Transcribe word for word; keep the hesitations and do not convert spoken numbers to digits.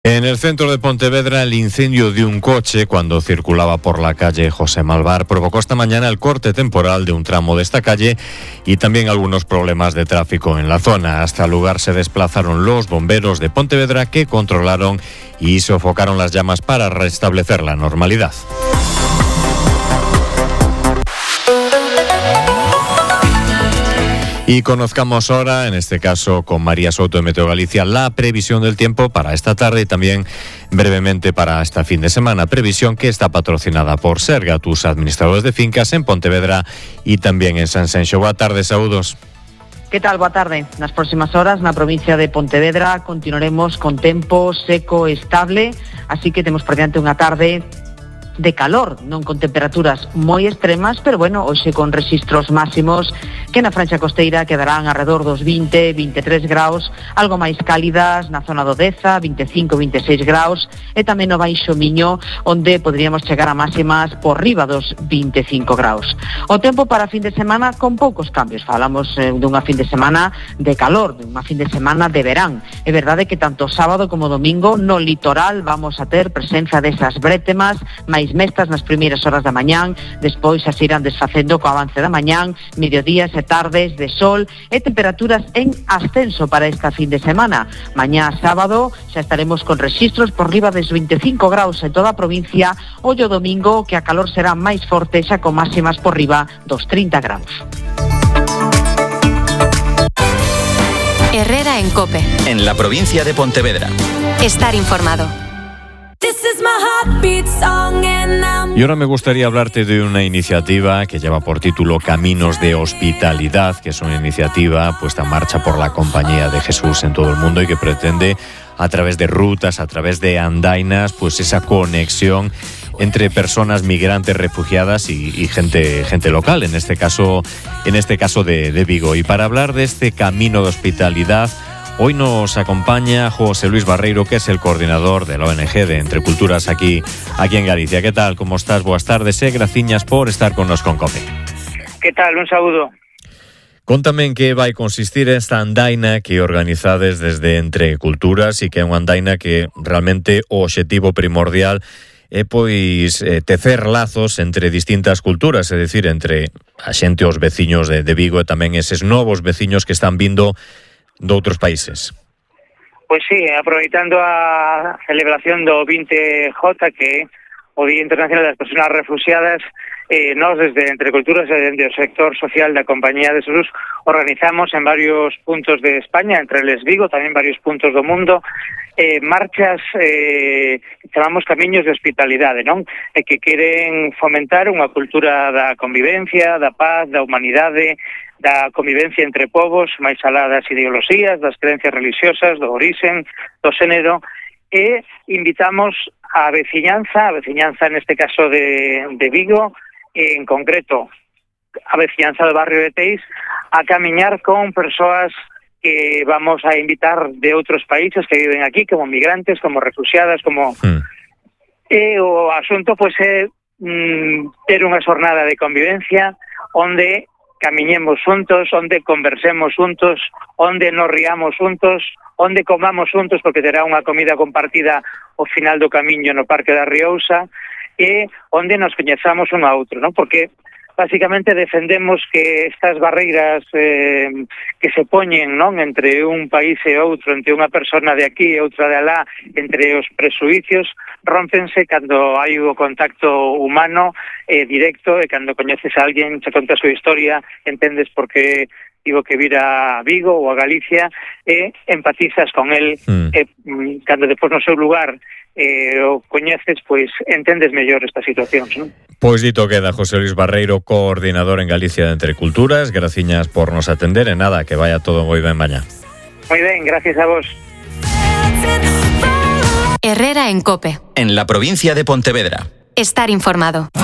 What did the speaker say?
En el centro de Pontevedra, el incendio de un coche cuando circulaba por la calle José Malvar provocó esta mañana el corte temporal de un tramo de esta calle y también algunos problemas de tráfico en la zona. Hasta el lugar se desplazaron los bomberos de Pontevedra que controlaron y sofocaron las llamas para restablecer la normalidad. Y conozcamos ahora, en este caso con María Soto de Meteo Galicia, la previsión del tiempo para esta tarde y también brevemente para este fin de semana. Previsión que está patrocinada por Serga, tus administradores de fincas en Pontevedra y también en Sanxenxo. Boa tarde, saúdos. Que tal? Boa tarde. Nas próximas horas na provincia de Pontevedra continuaremos con tempo seco e estable, así que temos por diante unha tarde de calor, non con temperaturas moi extremas, pero bueno, hoxe con rexistros máximos que na franxa costeira quedarán alrededor dos vinte, veintitrés graus, algo máis cálidas na zona do Deza, veinticinco, veintiséis graus, e tamén no Baixo Miño, onde poderíamos chegar a máximas por riba dos veinticinco graus. O tempo para fin de semana con poucos cambios. Falamos eh, dunha fin de semana de calor, dunha fin de semana de verán. É verdade que tanto sábado como domingo no litoral vamos a ter presenza desas brétemas máis mestas nas primeiras horas da mañán, despois as irán desfacendo co avance da mañán, mediodías e tardes de sol e temperaturas en ascenso para esta fin de semana. Mañá sábado xa estaremos con rexistros por riba dos veinticinco graus en toda a provincia, o domingo que a calor será máis forte xa con máximas por riba dos trinta graus. Herrera en COPE. En la provincia de Pontevedra. Estar informado. Y ahora me gustaría hablarte de una iniciativa que lleva por título Caminos de Hospitalidad, que es una iniciativa puesta en marcha por la Compañía de Jesús en todo el mundo y que pretende, a través de rutas, a través de andainas, pues esa conexión entre personas migrantes, refugiadas y, y gente, gente local, en este caso, en este caso de, de Vigo. Y para hablar de este Camino de Hospitalidad, hoy nos acompaña José Luis Barreiro, que es el coordinador de la O N G de Entre Culturas aquí, aquí en Galicia. ¿Qué tal? ¿Cómo estás? Boas tardes e graciñas por estar con nos con COPE. ¿Qué tal? Un saúdo. Contame en que vai consistir esta andaina que organizades desde Entre Culturas e que é unha andaina que realmente o obxectivo primordial é pois eh, tecer lazos entre distintas culturas, é dicir, entre a xente, os veciños de, de Vigo e tamén eses novos veciños que están vindo de outros países. Pois sí, aproveitando a celebración do vinte J, que é o Día Internacional das Persoas Refugiadas, eh, nós desde Entre Culturas e desde o sector social da Compañía de Jesús organizamos en varios puntos de España, entre eles Vigo, tamén varios puntos do mundo, eh, marchas eh, que chamamos camiños de hospitalidade, non? E que queren fomentar unha cultura da convivencia, da paz, da humanidade, da convivencia entre povos, máis alá das ideoloxías, das creencias religiosas, do orixen, do xénero, e invitamos a veciñanza, a veciñanza neste caso de, de Vigo, en concreto a veciñanza do barrio de Teis, a camiñar con persoas que vamos a invitar de outros países que viven aquí, como migrantes, como refugiadas, como... Mm. E o asunto, pois, é mm, ter unha xornada de convivencia onde camiñemos juntos, onde conversemos juntos, onde nos riamos juntos, onde comamos juntos, porque terá unha comida compartida ao final do camiño no Parque da Riousa, e onde nos coñezamos un a outro, non? Porque basicamente defendemos que estas barreiras eh, que se poñen, non, entre un país e outro, entre unha persona de aquí e outra de alá, entre os presuicios, rómpense cando hai o contacto humano eh, directo, e cando coñeces a alguén, che conta a súa historia, entendes por que tivo que vir a Vigo ou a Galicia e empatizas con el, mm. e cando depois no seu lugar eh, o coñeces, pois entendes mellor esta situación, non? Pois dito queda, José Luis Barreiro, coordinador en Galicia de Entre Culturas. Graciñas por nos atender e nada, que vaya todo moi ben mañá. Moi ben, gracias a vos. Herrera en COPE. En la provincia de Pontevedra. Estar informado.